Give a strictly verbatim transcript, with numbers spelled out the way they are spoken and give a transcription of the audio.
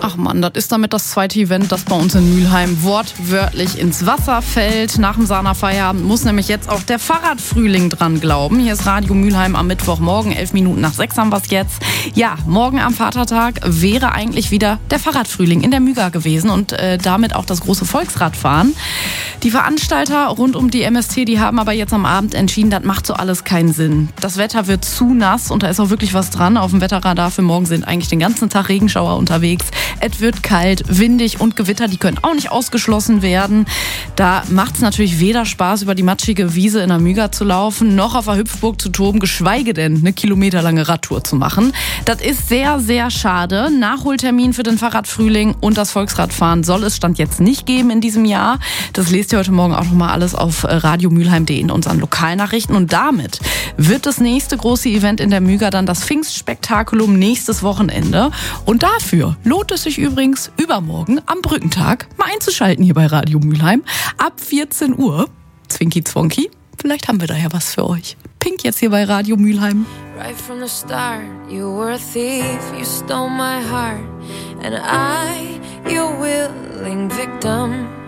Ach Mann, das ist damit das zweite Event, das bei uns in Mülheim wortwörtlich ins Wasser fällt. Nach dem Sahner Feierabend muss nämlich jetzt auch der Fahrradfrühling dran glauben. Hier ist Radio Mülheim am Mittwochmorgen, elf Minuten nach sechs haben wir es jetzt. Ja, morgen am Vatertag wäre eigentlich wieder der Fahrradfrühling in der Müga gewesen und äh, damit auch das große Volksradfahren. Die Veranstalter rund um die M S T, die haben aber jetzt am Abend entschieden, das macht so alles keinen Sinn. Das Wetter wird zu nass und da ist auch wirklich was dran. Auf dem Wetterradar für morgen sind eigentlich den ganzen Tag Regenschauer unterwegs. Es wird kalt, windig und Gewitter, die können auch nicht ausgeschlossen werden. Da macht es natürlich weder Spaß, über die matschige Wiese in der Müga zu laufen, noch auf der Hüpfburg zu toben, geschweige denn eine kilometerlange Radtour zu machen. Das ist sehr, sehr schade. Nachholtermin für den Fahrradfrühling und das Volksradfahren soll es Stand jetzt nicht geben in diesem Jahr. Das lest ihr heute Morgen auch nochmal alles auf radiomülheim punkt de in unseren Lokalnachrichten. Und damit wird das nächste große Event in der Müga dann das Pfingstspektakulum nächstes Wochenende. Und dafür lohnt es sich übrigens übermorgen am Brückentag mal einzuschalten hier bei Radio Mülheim. Ab vierzehn Uhr. Zwinki Zwonki. Vielleicht haben wir da ja was für euch. Pink jetzt hier bei Radio Mülheim. Right from the start, you were a thief, you stole my heart, and I, your willing victim.